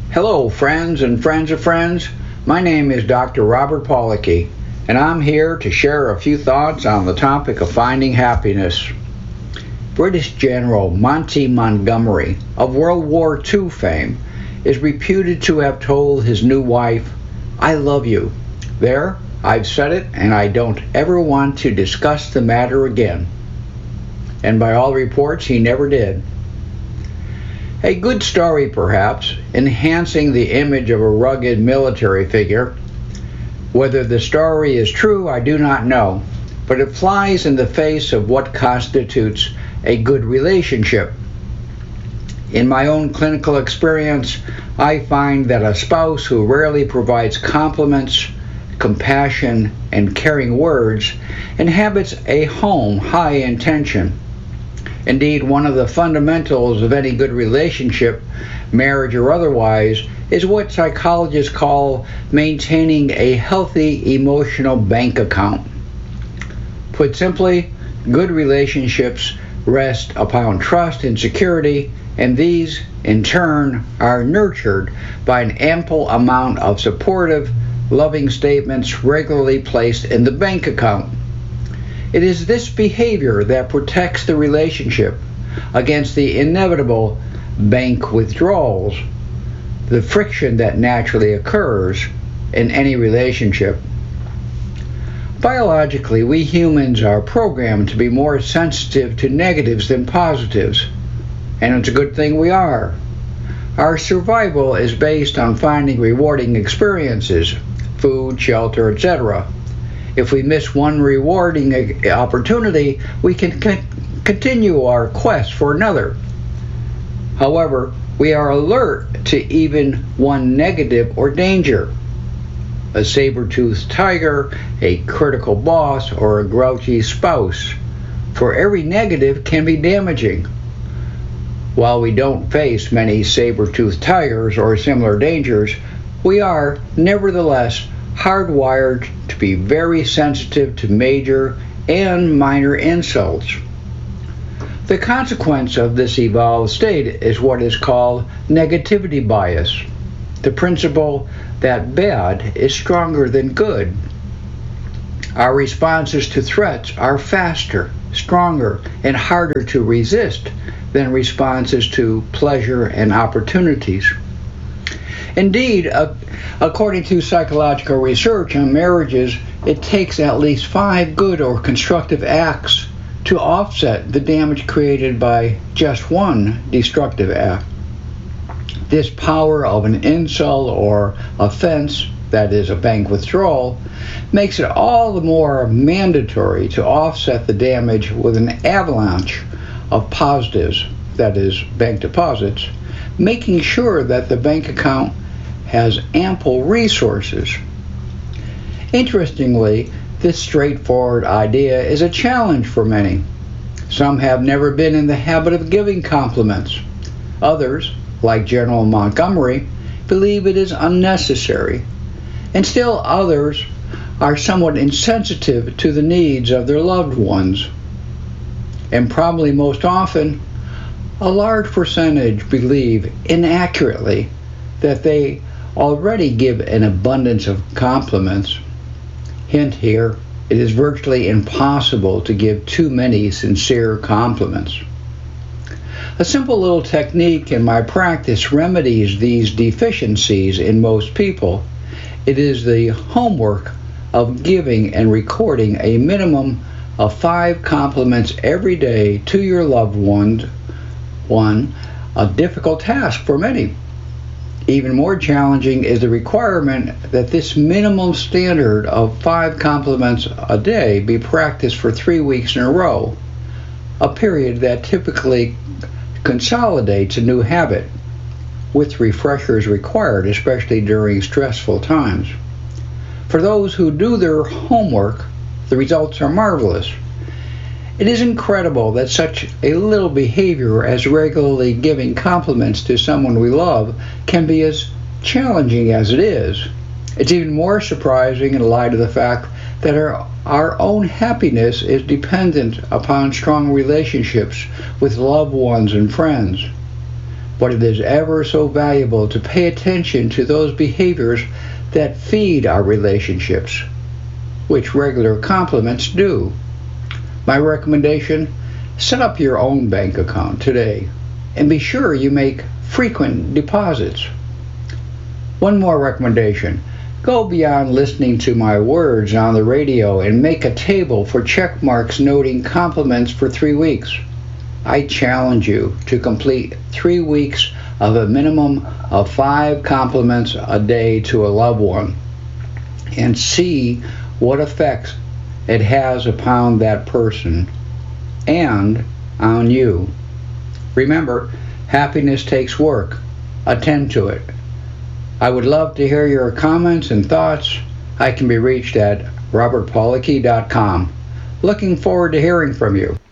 Hello, friends and friends of friends. My name is Dr. Robert Pollocky, and I'm here to share a few thoughts on the topic of finding happiness. British General Monty Montgomery of World War II fame is reputed to have told his new wife, "I love you. There, I've said it, and I don't ever want to discuss the matter again." And by all reports, he never did. A good story, perhaps, enhancing the image of a rugged military figure. Whether the story is true, I do not know, but it flies in the face of what constitutes a good relationship. In my own clinical experience, I find that a spouse who rarely provides compliments, compassion, and caring words inhabits a home high in tension. Indeed, one of the fundamentals of any good relationship, marriage or otherwise, is what psychologists call maintaining a healthy emotional bank account. Put simply, good relationships rest upon trust and security, and these, in turn, are nurtured by an ample amount of supportive, loving statements regularly placed in the bank account. It is this behavior that protects the relationship against the inevitable bank withdrawals, the friction that naturally occurs in any relationship. Biologically, we humans are programmed to be more sensitive to negatives than positives, and it's a good thing we are. Our survival is based on finding rewarding experiences, food, shelter, etc. If we miss one rewarding opportunity, we can continue our quest for another. However, we are alert to even one negative or danger. A saber-toothed tiger, a critical boss, or a grouchy spouse. For every negative can be damaging. While we don't face many saber-toothed tigers or similar dangers, we are, nevertheless, hardwired to be very sensitive to major and minor insults. The consequence of this evolved state is what is called negativity bias, the principle that bad is stronger than good. Our responses to threats are faster, stronger, and harder to resist than responses to pleasure and opportunities. Indeed, according to psychological research on marriages, it takes at least 5 good or constructive acts to offset the damage created by just one destructive act. This power of an insult or offense, that is, a bank withdrawal, makes it all the more mandatory to offset the damage with an avalanche of positives, that is, bank deposits, making sure that the bank account has ample resources. Interestingly, this straightforward idea is a challenge for many. Some have never been in the habit of giving compliments. Others, like General Montgomery, believe it is unnecessary. And still others are somewhat insensitive to the needs of their loved ones. And probably most often, a large percentage believe inaccurately that they already give an abundance of compliments. Hint here, it is virtually impossible to give too many sincere compliments. A simple little technique in my practice remedies these deficiencies in most people. It is the homework of giving and recording a minimum of 5 compliments every day to your loved one, a difficult task for many. Even more challenging is the requirement that this minimum standard of 5 compliments a day be practiced for 3 weeks in a row, a period that typically consolidates a new habit, with refreshers required, especially during stressful times. For those who do their homework, the results are marvelous. It is incredible that such a little behavior as regularly giving compliments to someone we love can be as challenging as it is. It's even more surprising in light of the fact that our own happiness is dependent upon strong relationships with loved ones and friends. but it is ever so valuable to pay attention to those behaviors that feed our relationships, which regular compliments do. My recommendation: set up your own bank account today and be sure you make frequent deposits. One more recommendation: go beyond listening to my words on the radio and make a table for check marks noting compliments for 3 weeks. I challenge you to complete 3 weeks of a minimum of 5 compliments a day to a loved one and see what effects it has upon that person and on you. Remember, happiness takes work. Attend to it. I would love to hear your comments and thoughts. I can be reached at robertpolicky.com. Looking forward to hearing from you.